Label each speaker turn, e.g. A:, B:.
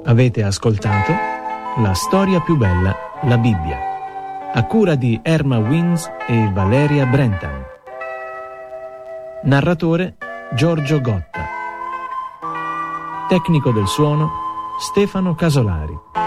A: Avete ascoltato La storia più bella, la Bibbia, a cura di Erma Wings e Valeria Brentan. Narratore Giorgio Gotta. Tecnico del suono Stefano Casolari.